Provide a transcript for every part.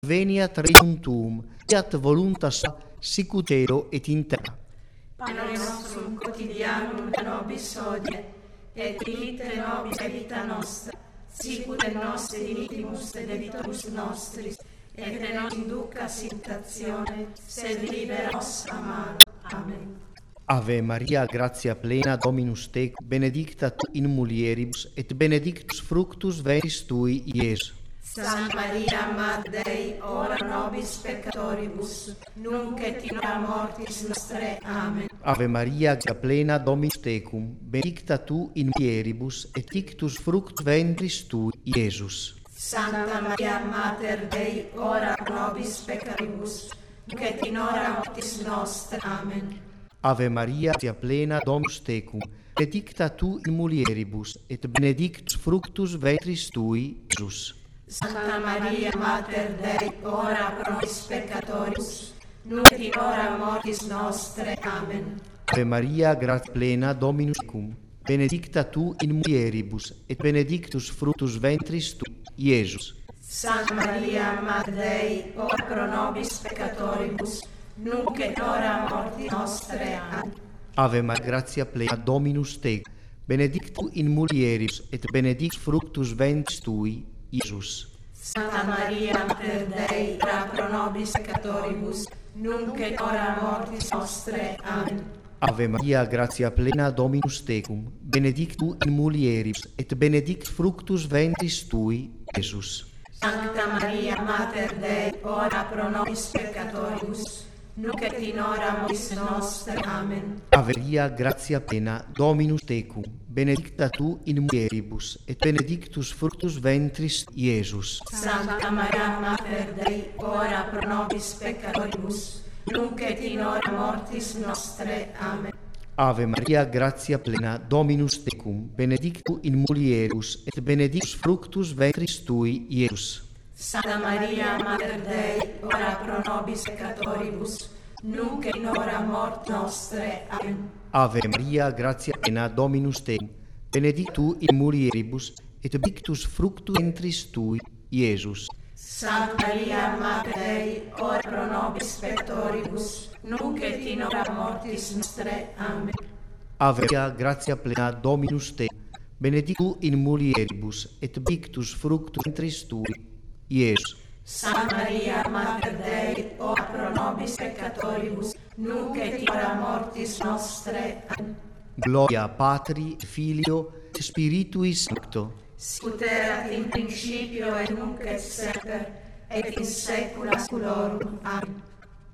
veniat regnum tuum, fiat voluntas sicut cielo et in terra. Pane nostrum quotidianum da nobis hodie, et dimitte nobis debita nostra, sicut et nos dimittimus de debitoribus nostris, et ne nos inducas in tentazione, sed libera nos a malo. Amen. Ave Maria, gratia plena, Dominus tecum, benedicta tu in mulieribus, et benedictus fructus ventris tui, Iesus. Santa Maria, Mater Dei, ora pro nobis peccatoribus, nunc et in hora mortis nostrae. Amen. Ave Maria, gratia plena, Dominus tecum, benedicta tu in mulieribus, et ictus fructus ventris tui, Iesus. Santa Maria, Mater Dei, ora pro nobis peccatoribus, nunc et in hora mortis nostrae. Amen. Ave Maria, gratia plena, Dominus tecum, benedicta tu in mulieribus, et benedictus fructus ventris tui, Iesus. Santa Maria, Mater Dei, ora pro nobis peccatoribus, nunc et in hora mortis nostrae. Amen. Ave Maria, gratia plena, Dominus tecum, benedicta tu in mulieribus, et benedictus fructus ventris tui, Iesus. Santa Maria, Mater Dei, ora pro nobis peccatoribus, nunc et hora mortis nostrae. Amen. Ave Maria, gratia plena, Dominus tecum, benedicta tu in mulieribus, et benedictus fructus ventris tui, Iesus. Santa Maria, Mater Dei, ora pro nobis peccatoribus, nunc et hora mortis nostrae. Amen. Ave Maria, gratia plena, Dominus tecum, benedicta tu in mulieribus, et benedictus fructus ventris tui, Iesus. Sancta Maria, Mater Dei, ora pro nobis peccatoribus, nunc et in hora mortis nostrae. Amen. Ave Maria, gratia plena, Dominus tecum, benedicta tu in mulieribus, et benedictus fructus ventris, Iesus. Santa Maria, Mater Dei, ora pro nobis peccatoribus, nunc et in hora mortis nostrae. Amen. Ave Maria, gratia plena, Dominus tecum, benedicta tu in mulieribus, et benedictus fructus ventris tui, Iesus. Santa Maria, Mater Dei, ora pro nobis peccatoribus, nunc et in hora mortis nostrae. Amen. Ave Maria, gratia plena, Dominus tecum, benedicta tu in mulieribus, et benedictus fructus ventris tui, Iesus. Santa Maria, Mater Dei, ora pro nobis peccatoribus, nunc et in hora mortis nostrae. Amen. Ave Maria, gratia plena, Dominus tecum, benedicta tu in mulieribus, et benedictus fructus ventris tui, Iesus. Santa Maria, Mater Dei, ora pro nobis peccatoribus, nunc et in hora mortis nostrae. Amen. Gloria Patri, Filio, et Spiritui Sancto. Sicut erat in principio et nunc et semper, et in saecula saeculorum. Amen.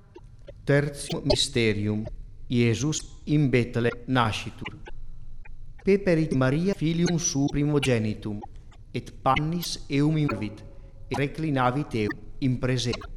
Tertium mysterium, Iesus in Betlem nascitur. Peperit Maria filium suo primogenitum, et pannis eum invit, et reclinavit eum in presea.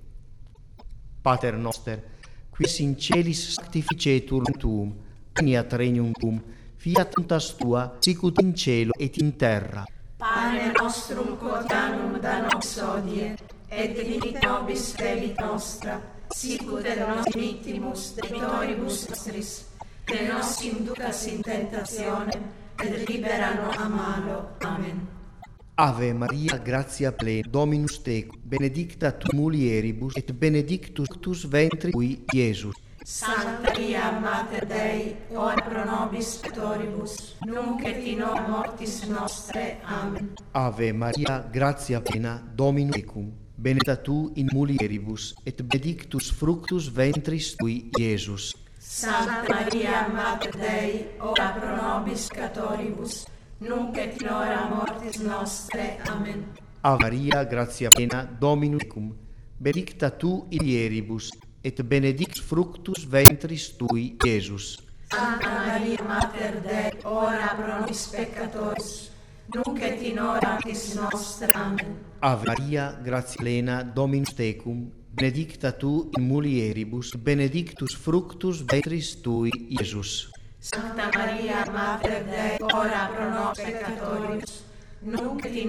Pater noster, quis in celis sanctificetur tuum, veniat regnum tuum, fiat voluntas tua, sicut in cielo et in terra. Pane nostrum quotidianum da nobis hodie, et dimitte nobis debita nostra, sicut et nos dimittimus debitoribus nostris, et nos inducas in tentationem, et libera nos a malo. Amen. Ave Maria, gratia plena, Dominus tecum, benedicta tu mulieribus, et benedictus fructus ventris tui, Iesus. Santa Maria, Mater Dei, ora pro nobis peccatoribus, nunc et in hora mortis nostrae. Amen. Ave Maria, gratia plena, Dominus tecum, benedicta tu in mulieribus, et benedictus fructus ventris tui, Iesus. Santa Maria, Mater Dei, ora pro nobis peccatoribus, nunc et in hora mortis nostrae. Amen. Ave Maria, gratia plena, Dominus tecum, benedicta tu in mulieribus, et benedictus fructus ventris tui, Iesus. Santa Maria, Mater Dei, ora pro nobis peccatoribus, nunc et in hora mortis nostrae. Amen. Ave Maria, gratia plena, Dominus tecum, benedicta tu in mulieribus, benedictus fructus ventris tui, Iesus. Sancta Maria, Mater Dei, ora pro nobis peccatoribus, nunc et in